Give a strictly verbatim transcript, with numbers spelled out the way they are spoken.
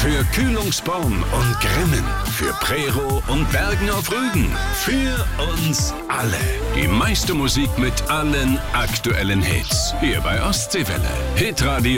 Für Kühlungsborn und Grimmen. Für Prero und Bergen auf Rügen. Für uns alle. Die meiste Musik mit allen aktuellen Hits. Hier bei Ostseewelle. Hitradio.